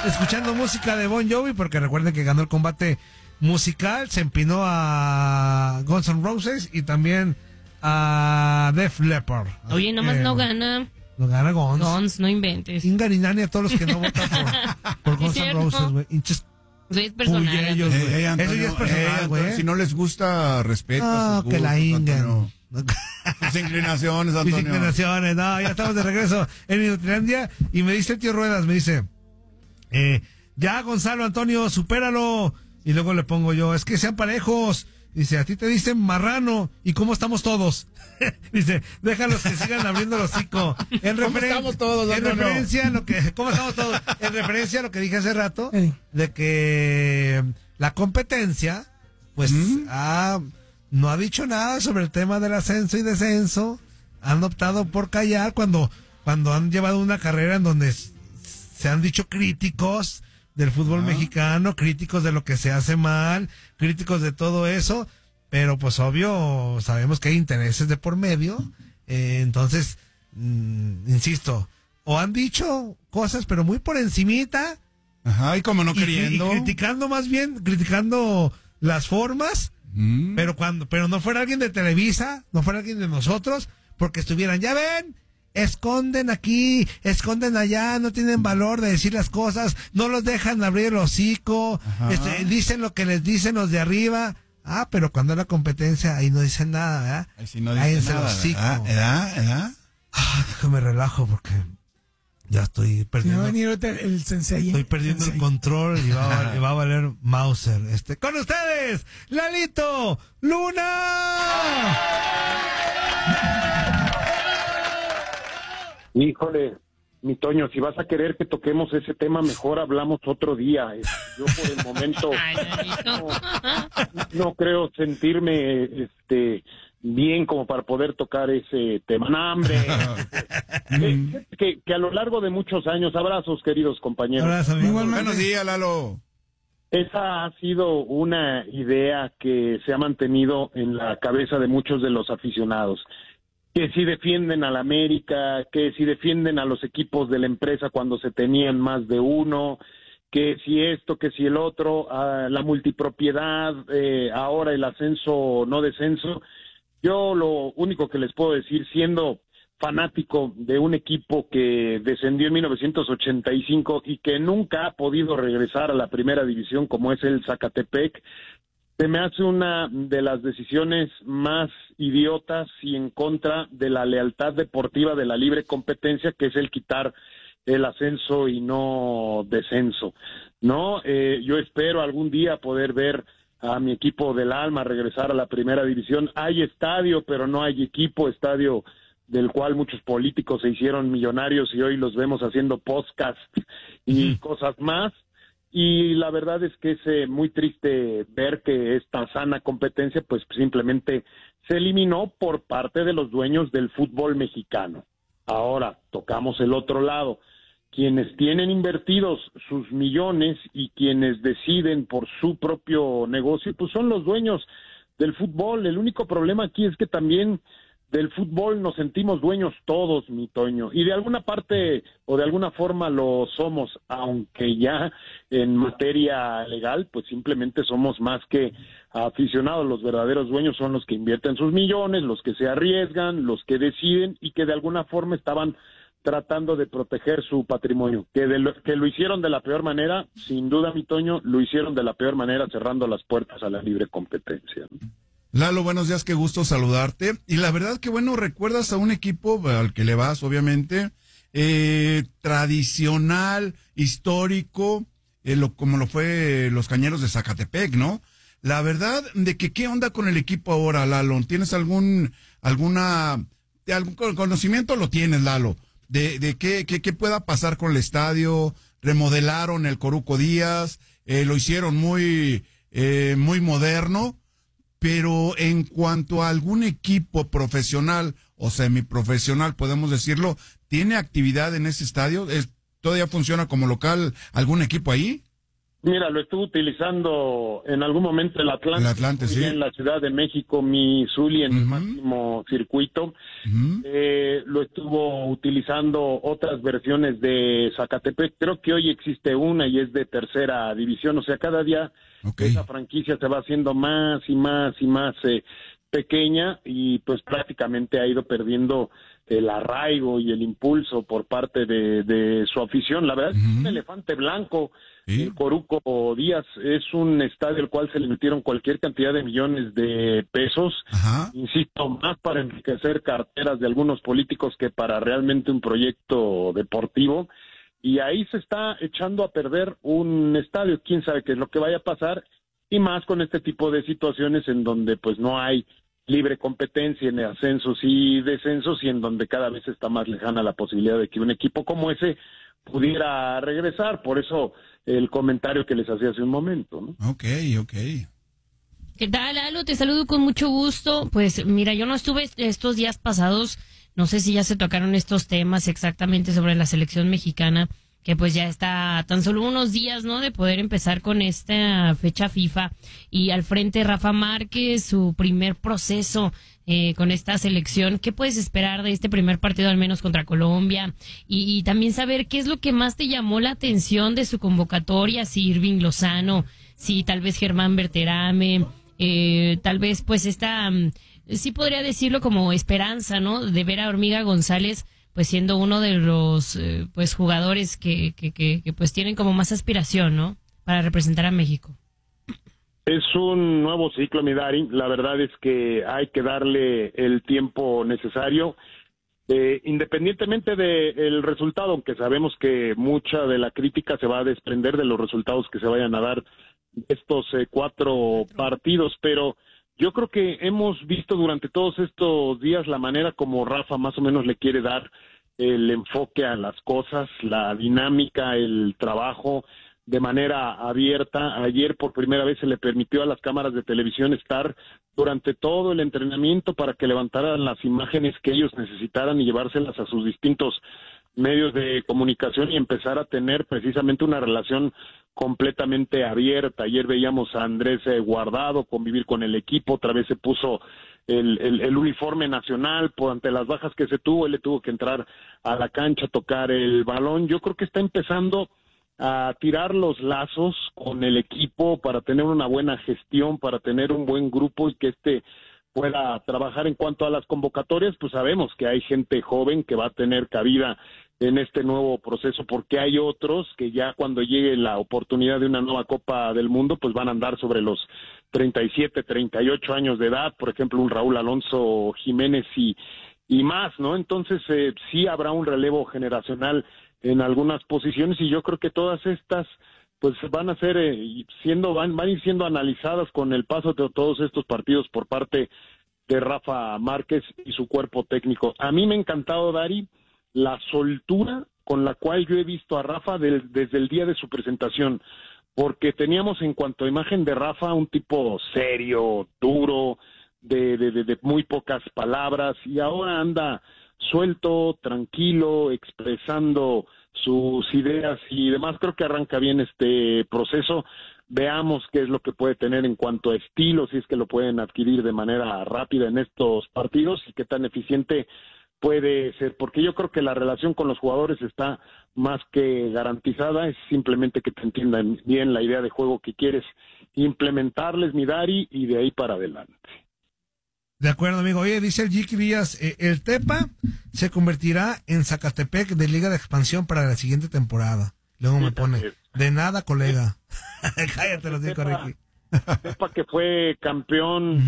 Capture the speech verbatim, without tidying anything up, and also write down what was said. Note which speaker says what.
Speaker 1: escuchando música de Bon Jovi, porque recuerden que ganó el combate musical, se empinó a Guns N' Roses y también a Def Leppard.
Speaker 2: Oye, nomás
Speaker 1: eh,
Speaker 2: no gana.
Speaker 1: No gana Guns.
Speaker 2: Guns, no inventes.
Speaker 1: Ingarinani a todos los que no votan por, por Guns N' Roses, güey. Hinches
Speaker 2: es personal.
Speaker 1: Ellos,
Speaker 3: eh, eh, Antonio,
Speaker 1: Eso ya es personal, güey.
Speaker 3: eh, si no les gusta, respeta.
Speaker 1: No,
Speaker 3: sus
Speaker 1: que
Speaker 3: gustos,
Speaker 1: la ingan.
Speaker 3: Sus inclinaciones, Antonio.
Speaker 1: Mis inclinaciones, no, ya estamos de regreso en Minutilandia y me dice el tío Ruedas, me dice, eh, ya Gonzalo Antonio, supéralo. Y luego le pongo yo, es que sean parejos. Dice, a ti te dicen marrano. ¿Y cómo estamos todos? Dice, déjalos que sigan abriendo el hocico. En,
Speaker 3: ¿Cómo
Speaker 1: referen-
Speaker 3: estamos todos,
Speaker 1: en
Speaker 3: Antonio?
Speaker 1: referencia a lo que, ¿cómo estamos todos? En referencia a lo que dije hace rato,
Speaker 4: Ey.
Speaker 1: de que la competencia, pues,
Speaker 3: ¿Mm?
Speaker 1: ha, no ha dicho nada sobre el tema del ascenso y descenso. Han optado por callar cuando, cuando han llevado una carrera en donde s- se han dicho críticos del fútbol
Speaker 3: Ah.
Speaker 1: mexicano, críticos de lo que se hace mal, críticos de todo eso, pero pues obvio sabemos que hay intereses de por medio, eh, entonces, mm, insisto, o han dicho cosas pero muy por encimita,
Speaker 3: Ajá, y como no
Speaker 1: y,
Speaker 3: queriendo.
Speaker 1: y criticando más bien, criticando las formas,
Speaker 3: Mm.
Speaker 1: pero cuando, pero no fuera alguien de Televisa, no fuera alguien de nosotros, porque estuvieran, ya ven, esconden aquí, esconden allá, no tienen valor de decir las cosas, no los dejan abrir el hocico,
Speaker 3: Ajá.
Speaker 1: este, dicen lo que les dicen los de arriba. Ah, pero cuando es la competencia, ahí no dicen nada, ¿verdad?
Speaker 3: Ahí sí no
Speaker 1: Cállense
Speaker 3: dice
Speaker 1: el
Speaker 3: nada,
Speaker 1: hocico.
Speaker 3: ¿verdad? ¿Edad? ¿Edad?
Speaker 1: Ah, déjame relajo porque ya estoy
Speaker 4: Si va a
Speaker 1: perdiendo,
Speaker 4: venir ahorita el, el sensei.
Speaker 1: estoy perdiendo el
Speaker 4: Sensei.
Speaker 1: control y va, a, val- y va a valer Mauser. Este, con ustedes, Lalito Luna.
Speaker 5: Híjole, mi Toño, si vas a querer que toquemos ese tema, mejor hablamos otro día. Eh, Yo por el momento
Speaker 2: Ay, Lalito.
Speaker 5: no, no creo sentirme este bien como para poder tocar ese tema. ¡No, hombre! Eh, que, que a lo largo de muchos años, abrazos queridos compañeros,
Speaker 1: Abrazo, amigo.
Speaker 4: Igualmente.
Speaker 3: Buenos días, Lalo.
Speaker 5: esa ha sido una idea que se ha mantenido en la cabeza de muchos de los aficionados. Que si defienden a la América, que si defienden a los equipos de la empresa cuando se tenían más de uno, que si esto, que si el otro, ah, la multipropiedad, eh, ahora el ascenso, no descenso. Yo lo único que les puedo decir, siendo fanático de un equipo que descendió en mil novecientos ochenta y cinco y que nunca ha podido regresar a la primera división como es el Zacatepec, se me hace una de las decisiones más idiotas y en contra de la lealtad deportiva de la libre competencia, que es el quitar el ascenso y no descenso. No, eh, yo espero algún día poder ver a mi equipo del alma regresar a la primera división. Hay estadio, pero no hay equipo, estadio del cual muchos políticos se hicieron millonarios y hoy los vemos haciendo podcast y cosas más. Y la verdad es que es eh, muy triste ver que esta sana competencia pues simplemente se eliminó por parte de los dueños del fútbol mexicano. Ahora, tocamos el otro lado. Quienes tienen invertidos sus millones y quienes deciden por su propio negocio, pues son los dueños del fútbol. El único problema aquí es que también del fútbol nos sentimos dueños todos, mi Toño, y de alguna parte o de alguna forma lo somos, aunque ya en materia legal, pues simplemente somos más que aficionados. Los verdaderos dueños son los que invierten sus millones, los que se arriesgan, los que deciden y que de alguna forma estaban tratando de proteger su patrimonio. Que, de lo, que lo hicieron de la peor manera, sin duda, mi Toño, lo hicieron de la peor manera cerrando las puertas a la libre competencia, ¿no?
Speaker 3: Lalo, buenos días, qué gusto saludarte. Y la verdad que bueno, recuerdas a un equipo al que le vas, obviamente, eh, tradicional, histórico, eh, lo, como lo fue los Cañeros de Zacatepec, ¿no? La verdad de que qué onda con el equipo ahora, Lalo. ¿Tienes algún, alguna, de algún conocimiento? Lo tienes, Lalo. De, de qué, qué, qué pueda pasar con el estadio. Remodelaron el Coruco Díaz, eh, lo hicieron muy, eh, muy moderno. Pero en cuanto a algún equipo profesional o semiprofesional, podemos decirlo, ¿tiene actividad en ese estadio? ¿Es, ¿Todavía funciona como local algún equipo ahí?
Speaker 5: Mira, lo estuve utilizando en algún momento el Atlante,
Speaker 3: El Atlante, sí.
Speaker 5: en la Ciudad de México, mi Zuli en el
Speaker 3: Ujú.
Speaker 5: máximo circuito.
Speaker 3: Ujú.
Speaker 5: Eh, lo estuvo utilizando otras versiones de Zacatepec. Creo que hoy existe una y es de tercera división. O sea, cada día
Speaker 3: Ok.
Speaker 5: esa franquicia se va haciendo más y más y más eh, pequeña y pues prácticamente ha ido perdiendo el arraigo y el impulso por parte de, de su afición. La verdad es que es un
Speaker 3: Ujú.
Speaker 5: elefante blanco.
Speaker 3: Sí.
Speaker 5: El Coruco Díaz es un estadio al cual se le metieron cualquier cantidad de millones de pesos.
Speaker 3: Ajá.
Speaker 5: Insisto, más para enriquecer carteras de algunos políticos que para realmente un proyecto deportivo. Y ahí se está echando a perder un estadio. Quién sabe qué es lo que vaya a pasar. Y más con este tipo de situaciones en donde pues no hay libre competencia en ascensos y descensos y en donde cada vez está más lejana la posibilidad de que un equipo como ese pudiera regresar. Por eso el comentario que les hacía hace un momento, ¿no?
Speaker 3: Ok, ok.
Speaker 2: ¿Qué tal, Lalo? Te saludo con mucho gusto. Pues mira, yo no estuve estos días pasados, no sé si ya se tocaron estos temas exactamente sobre la selección mexicana, que pues ya está a tan solo unos días, ¿no?, de poder empezar con esta fecha FIFA. Y al frente Rafa Márquez, su primer proceso eh, con esta selección. ¿Qué puedes esperar de este primer partido, al menos contra Colombia? Y, y también saber qué es lo que más te llamó la atención de su convocatoria, si Irving Lozano, si tal vez Germán Berterame, eh, tal vez pues esta, um, sí podría decirlo como esperanza, ¿no?, de ver a Hormiga González pues siendo uno de los eh, pues jugadores que, que, que, que pues tienen como más aspiración, ¿no?, para representar a México.
Speaker 5: Es un nuevo ciclo, mi Dari. La verdad es que hay que darle el tiempo necesario, eh, independientemente del resultado, aunque sabemos que mucha de la crítica se va a desprender de los resultados que se vayan a dar estos eh, cuatro partidos, pero yo creo que hemos visto durante todos estos días la manera como Rafa más o menos le quiere dar el enfoque a las cosas, la dinámica, el trabajo de manera abierta. Ayer por primera vez se le permitió a las cámaras de televisión estar durante todo el entrenamiento para que levantaran las imágenes que ellos necesitaran y llevárselas a sus distintos medios de comunicación y empezar a tener precisamente una relación completamente abierta. Ayer veíamos a Andrés eh, Guardado convivir con el equipo, otra vez se puso el, el, el uniforme nacional, por ante las bajas que se tuvo, él le tuvo que entrar a la cancha a tocar el balón. Yo creo que está empezando a tirar los lazos con el equipo para tener una buena gestión, para tener un buen grupo y que este pueda trabajar. En cuanto a las convocatorias, pues sabemos que hay gente joven que va a tener cabida en este nuevo proceso, porque hay otros que ya cuando llegue la oportunidad de una nueva Copa del Mundo, pues van a andar sobre los treinta y siete, treinta y ocho años de edad, por ejemplo, un Raúl Alonso Jiménez y, y más, ¿no? Entonces, eh, sí habrá un relevo generacional en algunas posiciones y yo creo que todas estas pues van a ser eh, siendo van, van a ir siendo analizadas con el paso de todos estos partidos por parte de Rafa Márquez y su cuerpo técnico. A mí me ha encantado, Dari, la soltura con la cual yo he visto a Rafa del, desde el día de su presentación, porque teníamos en cuanto a imagen de Rafa un tipo serio, duro, de, de, de, de muy pocas palabras, y ahora anda suelto, tranquilo, expresando sus ideas y demás. Creo que arranca bien este proceso. Veamos qué es lo que puede tener en cuanto a estilo, si es que lo pueden adquirir de manera rápida en estos partidos y qué tan eficiente puede ser, porque yo creo que la relación con los jugadores está más que garantizada. Es simplemente que te entiendan bien la idea de juego que quieres implementarles, mi Dari, y de ahí para adelante.
Speaker 1: De acuerdo, amigo. Oye, dice el Jiki Díaz, eh, el Tepa se convertirá en Zacatepec de Liga de Expansión para la siguiente temporada. Luego me pone, de nada, colega. Cállate, los digo, Ricky.
Speaker 5: Tepa que fue campeón